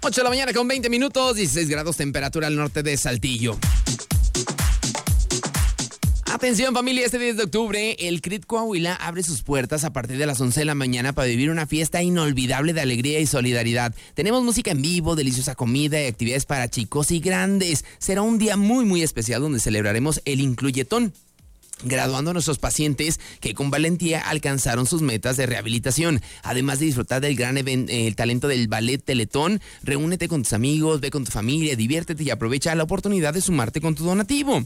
8 de la mañana con 20 minutos, 16 grados temperatura al norte de Saltillo. Atención familia, este 10 de octubre el CRIT Coahuila abre sus puertas a partir de las 11 de la mañana para vivir una fiesta inolvidable de alegría y solidaridad. Tenemos música en vivo, deliciosa comida y actividades para chicos y grandes. Será un día muy especial donde celebraremos el Incluyetón, graduando a nuestros pacientes que con valentía alcanzaron sus metas de rehabilitación. Además de disfrutar del gran el talento del Ballet Teletón, reúnete con tus amigos, ve con tu familia, diviértete y aprovecha la oportunidad de sumarte con tu donativo.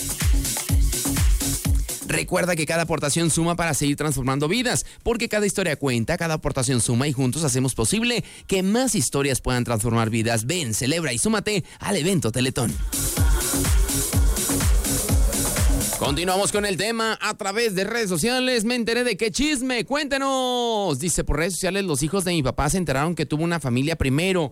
Recuerda que cada aportación suma para seguir transformando vidas, porque cada historia cuenta, cada aportación suma y juntos hacemos posible que más historias puedan transformar vidas. Ven, celebra y súmate al evento Teletón. Continuamos con el tema. A través de redes sociales me enteré de qué chisme. Cuéntenos. Dice, por redes sociales los hijos de mi papá se enteraron que tuvo una familia primero.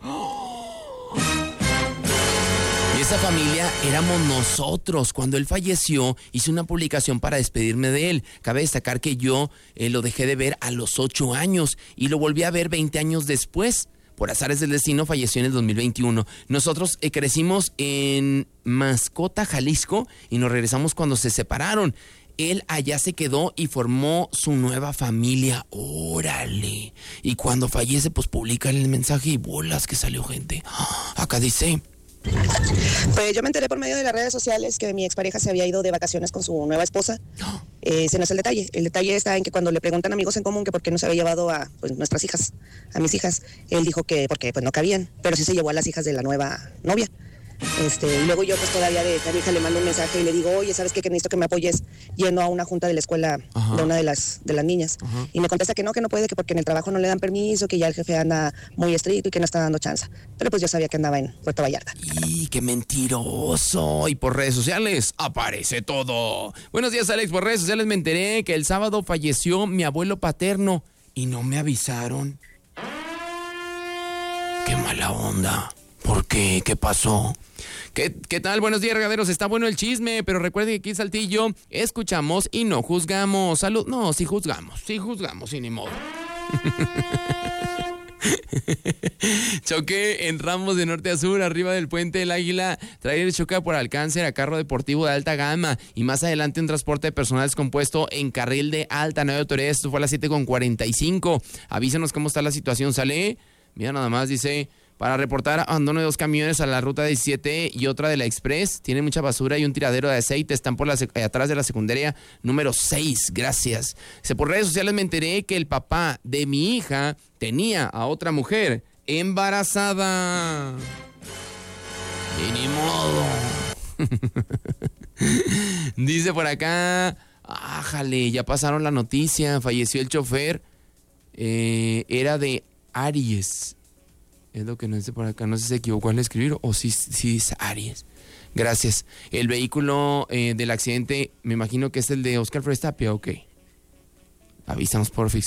Y esa familia éramos nosotros. Cuando él falleció, hice una publicación para despedirme de él. Cabe destacar que yo lo dejé de ver a los 8 años y lo volví a ver 20 años después. Por azares del destino, falleció en el 2021. Nosotros crecimos en Mascota, Jalisco, y nos regresamos cuando se separaron. Él allá se quedó y formó su nueva familia. ¡Órale! Y cuando fallece, pues publican el mensaje y bolas que salió gente. Acá dice... Pues yo me enteré por medio de las redes sociales que mi expareja se había ido de vacaciones con su nueva esposa. Ese no es el detalle. El detalle está en que cuando le preguntan amigos en común que por qué no se había llevado a nuestras hijas, a mis hijas, él dijo que porque pues no cabían, pero sí se llevó a las hijas de la nueva novia. Y luego yo pues todavía de mi hija le mando un mensaje y le digo, oye, ¿sabes qué? Que necesito que me apoyes yendo a una junta de la escuela. Ajá. De una de las niñas. Ajá. Y me contesta que no puede, que porque en el trabajo no le dan permiso, que ya el jefe anda muy estricto y que no está dando chance. Pero pues yo sabía que andaba en Puerto Vallarta. ¡Y qué mentiroso! Y por redes sociales aparece todo. Buenos días, Alex. Por redes sociales me enteré que el sábado falleció mi abuelo paterno y no me avisaron. ¡Qué mala onda! ¿Por qué? ¿Qué pasó? ¿Qué tal? Buenos días, regaderos. Está bueno el chisme, pero recuerden que aquí en Saltillo escuchamos y no juzgamos. Salud. No, sí juzgamos, y ni modo. Choque en Ramos de norte a sur, arriba del puente del Águila. Trailer choca por alcance a carro deportivo de alta gama. Y más adelante un transporte de personal descompuesto en carril de alta. 9 autoridades, esto fue a las 7:45. Avísanos cómo está la situación, ¿sale? Mira, nada más dice... Para reportar abandono de 2 camiones a la ruta 17 y otra de la Express. Tiene mucha basura y un tiradero de aceite. Están por atrás de la secundaria número 6. Gracias. Por redes sociales me enteré que el papá de mi hija tenía a otra mujer embarazada. Y ni modo. Dice por acá, ájale, ya pasaron la noticia. Falleció el chofer. Era de Aries. Es lo que no dice por acá. No sé si se equivocó al escribir o si es Aries. Gracias. El vehículo del accidente, me imagino que es el de Oscar Frestapia, ok. Avísanos, porfis.